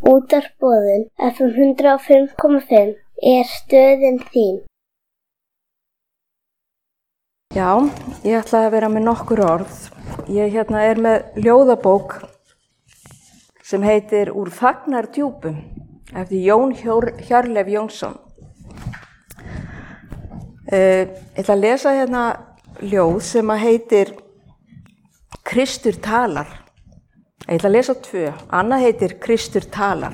Útvarpsboðun FM 105,5 er stöðin þín. Já, ég ætlaði að vera með nokkur orð. Ég er með ljóðabók sem heitir Úr Fagnardjúpum eftir Jón Hjörleif Jónsson. Ég ætla að lesa ljóð sem heitir Kristur talar. Ég ætla að lesa 2. Annað heitir Kristur talar.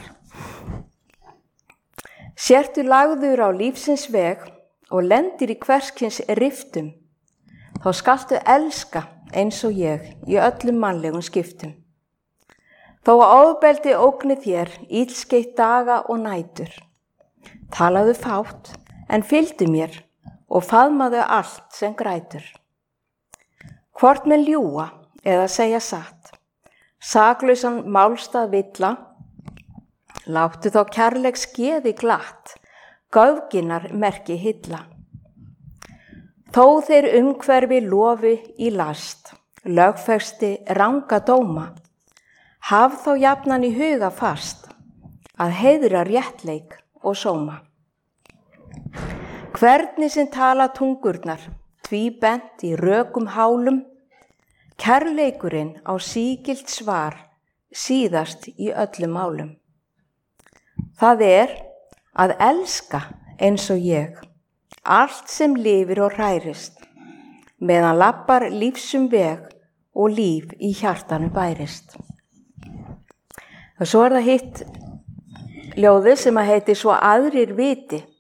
Sértu lagður á lífsins veg og lendir í hverskins riftum, þá skaltu elska eins og ég í öllum mannlegum skiptum. Þó að ofbeldi ógni þér illskeitt daga og nætur, talaðu fátt en fylgdu mér og faðmaðu allt sem grætur. Hvort með ljúga eða segja satt, saklausan málstað villa, láttu þá kærleiks geði glatt, göfginar merki hylla. Þó þeir umhverfi lofi í last, lögfesti ranga dóma, haf þá jafnan í huga fast, að heiðra réttleik og sóma. Hvernig sem tala tungurnar, tvíbent í rökum hálum, kærleikurinn á sígilt svar, síðast í öllum málum. Það að elska eins og ég, allt sem lifir og hrærist, meðan lappar lífsum veg og líf í hjartanu bærist. Og svo það hitt ljóðið sem heitir Svo aðrir viti.